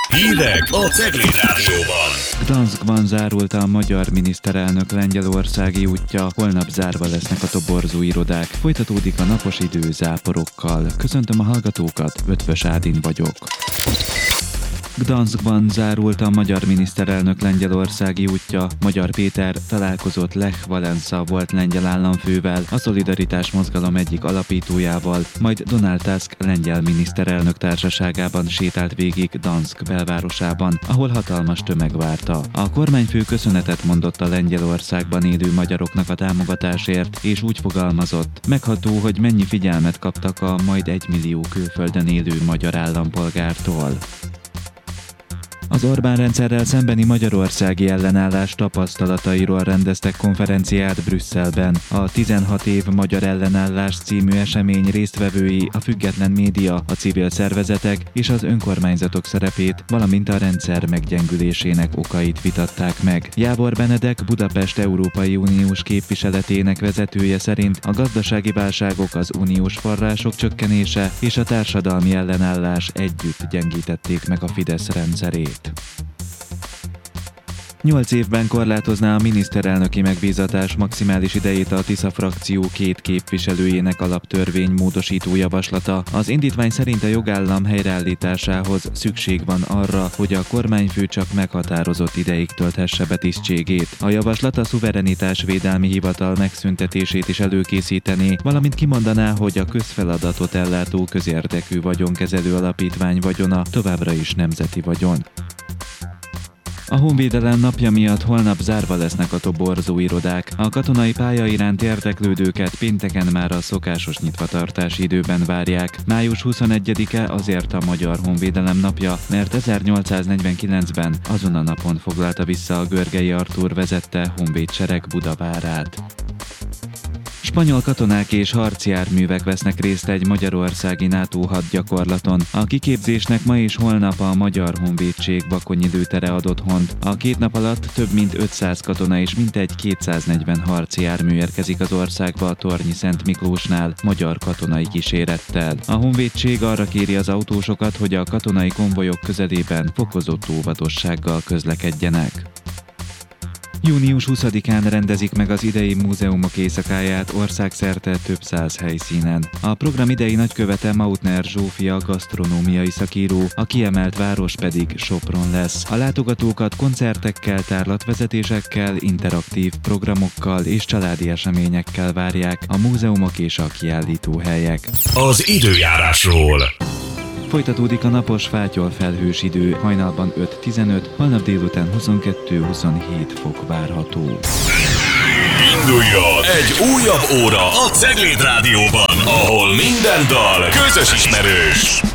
Hírek a Cegléd Rádióban. Gdanskban zárult a magyar miniszterelnök lengyelországi útja, holnap zárva lesznek a toborzó irodák. Folytatódik a napos idő záporokkal. Köszöntöm a hallgatókat, Ötvös Ádin vagyok. Gdanskban zárult a magyar miniszterelnök lengyelországi útja. Magyar Péter találkozott Lech Wałęsa volt lengyel államfővel, a Szolidaritás mozgalom egyik alapítójával, majd Donald Tusk lengyel miniszterelnök társaságában sétált végig Gdansk belvárosában, ahol hatalmas tömeg várta. A kormányfő köszönetet mondott a Lengyelországban élő magyaroknak a támogatásért, és úgy fogalmazott: megható, hogy mennyi figyelmet kaptak a majd 1 millió külföldön élő magyar állampolgártól. Az Orbán rendszerrel szembeni magyarországi ellenállás tapasztalatairól rendeztek konferenciát Brüsszelben. A 16 év magyar ellenállás című esemény résztvevői a független média, a civil szervezetek és az önkormányzatok szerepét, valamint a rendszer meggyengülésének okait vitatták meg. Jábor Benedek, Budapest Európai Uniós képviseletének vezetője szerint a gazdasági válságok, az uniós források csökkenése és a társadalmi ellenállás együtt gyengítették meg a Fidesz rendszerét. 8 évben korlátozná a miniszterelnöki megbízatás maximális idejét a Tisza frakció 2 képviselőjének alaptörvény módosító javaslata. Az indítvány szerint a jogállam helyreállításához szükség van arra, hogy a kormányfő csak meghatározott ideig tölthesse be tisztségét. A javaslat a szuverenitásvédelmi hivatal megszüntetését is előkészítené, valamint kimondaná, hogy a közfeladatot ellátó közérdekű vagyonkezelő alapítvány vagyona továbbra is nemzeti vagyon. A Honvédelem napja miatt holnap zárva lesznek a toborzó irodák. A katonai pálya iránt érdeklődőket pénteken már a szokásos nyitvatartási időben várják. Május 21-e azért a Magyar Honvédelem napja, mert 1849-ben azon a napon foglalta vissza a Görgei Artúr vezette honvédsereg Budavárát. Spanyol katonák és harcjárművek vesznek részt egy magyarországi NATO hadgyakorlaton. A kiképzésnek ma és holnap a Magyar Honvédség Bakonyi lőtere ad otthont. A 2 nap alatt több mint 500 katona és mintegy 240 harcjármű érkezik az országba a Tornyi Szent Miklósnál magyar katonai kísérettel. A honvédség arra kéri az autósokat, hogy a katonai konvojok közelében fokozott óvatossággal közlekedjenek. Június 20-án rendezik meg az idei múzeumok éjszakáját országszerte több 100 helyszínen. A program idei nagykövete Mautner Zsófia gasztronómiai szakíró, a kiemelt város pedig Sopron lesz. A látogatókat koncertekkel, tárlatvezetésekkel, interaktív programokkal és családi eseményekkel várják a múzeumok és a kiállítóhelyek. Az időjárásról. Folytatódik a napos fátyol-felhős idő, hajnalban 5-15, holnap délután 22-27 fok várható. Induljon egy újabb óra a Cegléd Rádióban, ahol minden dal közös ismerős.